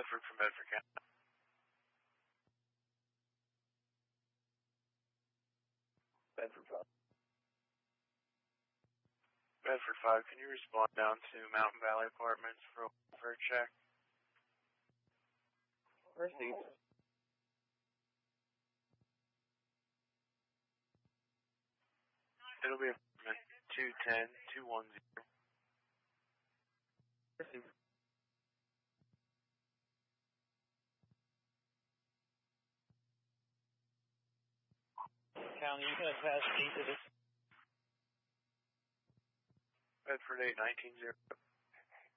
Bedford from Bedford County. Bedford 5. Bedford 5, can you respond down to Mountain Valley Apartments for a check? Received. It'll be apartment 210-210. Received. County, you can attach me to this. Bedford 819-0.